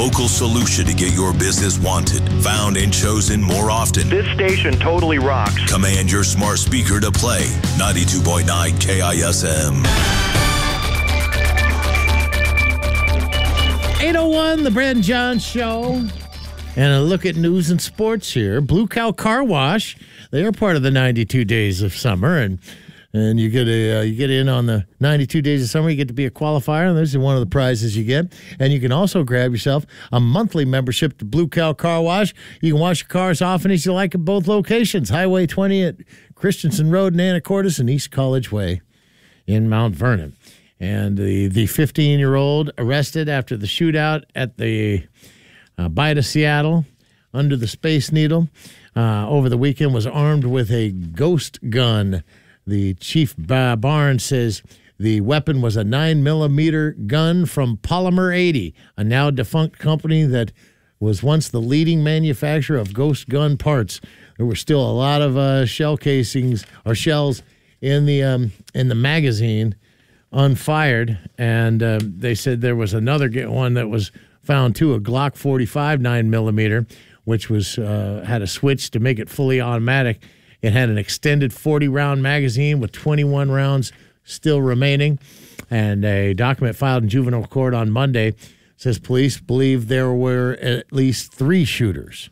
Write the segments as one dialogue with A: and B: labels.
A: Local solution to get your business wanted, found, and chosen more often.
B: This station totally rocks.
A: Command your smart speaker to play 92.9 KISM.
C: 8:01, the Brad and John Show. And a look at news and sports here. Blue Cow Car Wash, they are part of the 92 Days of Summer, and you get in on the 92 Days of Summer. You get to be a qualifier, and this is one of the prizes you get. And you can also grab yourself a monthly membership to Blue Cow Car Wash. You can wash your car as often as you like at both locations. Highway 20 at Christensen Road in Anacortes and East College Way in Mount Vernon. And the 15-year-old arrested after the shootout at the Bite of Seattle under the Space Needle over the weekend was armed with a ghost gun. The Chief Barnes says the weapon was a 9mm gun from Polymer 80, a now defunct company that was once the leading manufacturer of ghost gun parts. There were still a lot of shell casings or shells in the magazine unfired, and they said there was another one that was found too, a Glock 45 9mm, which was had a switch to make it fully automatic. It had an extended 40-round magazine with 21 rounds still remaining. And a document filed in juvenile court on Monday says police believe there were at least 3 shooters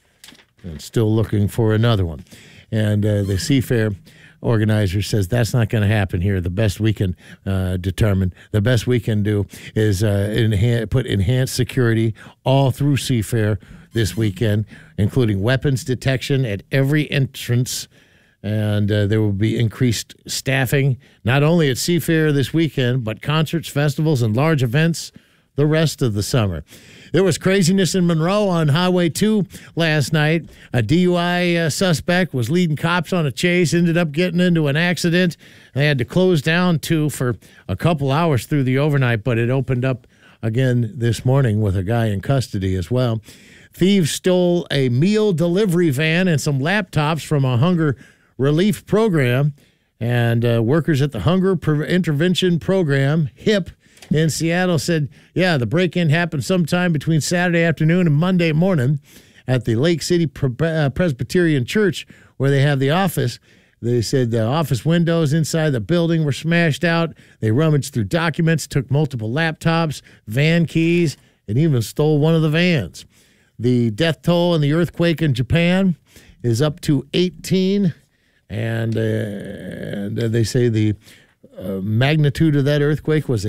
C: and still looking for another one. And the Seafair organizer says that's not going to happen here. The best we can determine, the best we can do is put enhanced security all through Seafair this weekend, including weapons detection at every entrance, and there will be increased staffing, not only at Seafair this weekend, but concerts, festivals, and large events the rest of the summer. There was craziness in Monroe on Highway 2 last night. A DUI suspect was leading cops on a chase, ended up getting into an accident. They had to close down 2 for a couple hours through the overnight, but it opened up again this morning with a guy in custody as well. Thieves stole a meal delivery van and some laptops from a hunger relief program. And workers at the Hunger Intervention Program, HIP, in Seattle said, yeah, the break-in happened sometime between Saturday afternoon and Monday morning at the Lake City Presbyterian Church where they have the office. They said the office windows inside the building were smashed out. They rummaged through documents, took multiple laptops, van keys, and even stole one of the vans. The death toll in the earthquake in Japan is up to 18, and they say the magnitude of that earthquake was a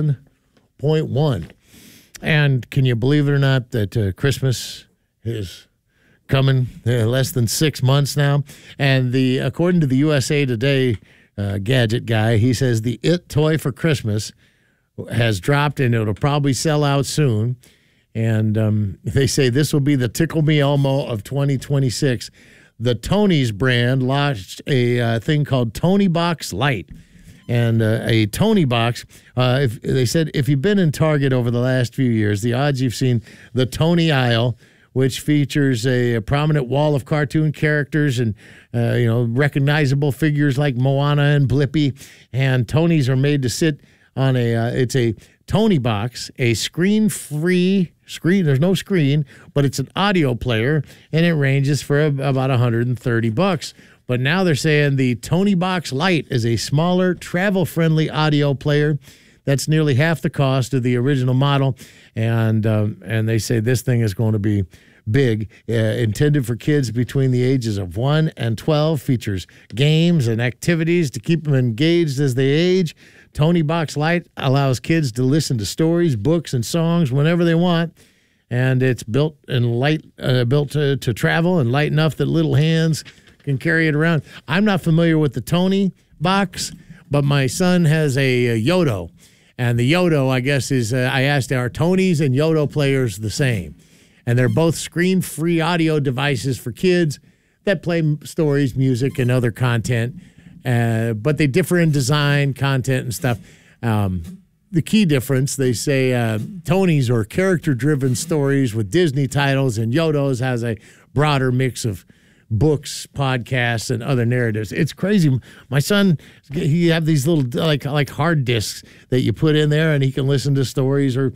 C: 7.1. And can you believe it or not that Christmas is coming less than 6 months now? And according to the USA Today gadget guy, he says the It toy for Christmas has dropped and it'll probably sell out soon. And they say this will be the Tickle Me Elmo of 2026. The Tony's brand launched a thing called Tony Box Lite. And a Tony box, they said if you've been in Target over the last few years, the odds you've seen the Tony aisle, which features a prominent wall of cartoon characters and recognizable figures like Moana and Blippi. And Tonys are made to sit on it's a Tony box, a screen-free screen. There's no screen, but it's an audio player, and it ranges for about $130. But now they're saying the Tony Box Lite is a smaller, travel-friendly audio player that's nearly half the cost of the original model. And they say this thing is going to be big. Intended for kids between the ages of 1 and 12, features games and activities to keep them engaged as they age. Tony Box Lite allows kids to listen to stories, books, and songs whenever they want. And it's built to travel and light enough that little hands can carry it around. I'm not familiar with the Tony box, but my son has a Yodo. And the Yodo, I guess, is, I asked, are Tonys and Yodo players the same? And they're both screen-free audio devices for kids that play stories, music, and other content. But they differ in design, content, and stuff. The key difference, they say, Tonys are character-driven stories with Disney titles, and Yodo's has a broader mix of books, podcasts, and other narratives. It's crazy. My son, he have these little like hard discs that you put in there, and he can listen to stories or